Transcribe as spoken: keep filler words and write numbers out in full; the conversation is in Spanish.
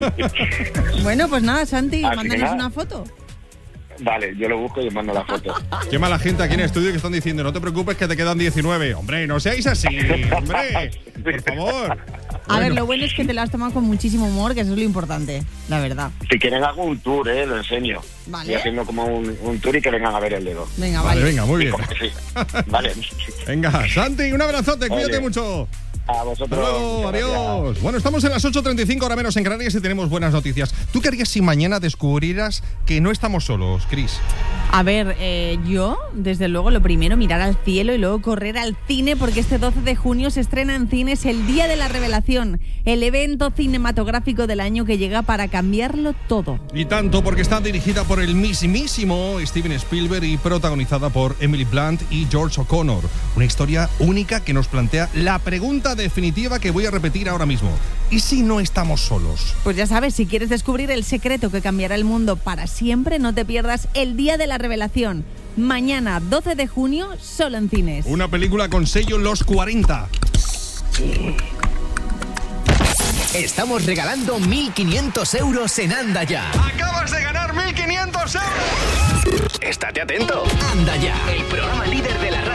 Bueno, pues nada, Santi, Así mándanos que nada. una foto. Vale, yo lo busco y os mando la foto. Qué mala gente aquí en el estudio que están diciendo, no te preocupes que te quedan diecinueve. Hombre, no seáis así, hombre. Por favor. A ver, lo bueno es que te lo has tomado con muchísimo humor, que eso es lo importante, la verdad. Si quieren hago un tour, eh, lo enseño. Vale. Estoy haciendo como un, un tour y que vengan a ver el dedo. Venga, Vale, vale. venga, muy bien. Sí. Vale. Venga, Santi, un abrazote, Vale. cuídate mucho. A Hasta vosotros. luego, muchas gracias. adiós. Bueno, estamos en las ocho treinta y cinco, hora menos en Canarias, y tenemos buenas noticias. ¿Tú qué harías si mañana descubrieras que no estamos solos, Chris? A ver, eh, yo, desde luego, lo primero, mirar al cielo y luego correr al cine, porque este doce de junio se estrena en cines el Día de la Revelación, el evento cinematográfico del año que llega para cambiarlo todo. Y tanto, porque está dirigida por el mismísimo Steven Spielberg y protagonizada por Emily Blunt y George O'Connor. Una historia única que nos plantea la pregunta definitiva que voy a repetir ahora mismo. ¿Y si no estamos solos? Pues ya sabes, si quieres descubrir el secreto que cambiará el mundo para siempre, no te pierdas el Día de la Revelación. Mañana, doce de junio, solo en cines. Una película con sello Los cuarenta. Estamos regalando mil quinientos euros en Anda Ya. ¡Acabas de ganar mil quinientos euros! Estate atento. Anda Ya, el programa líder de la radio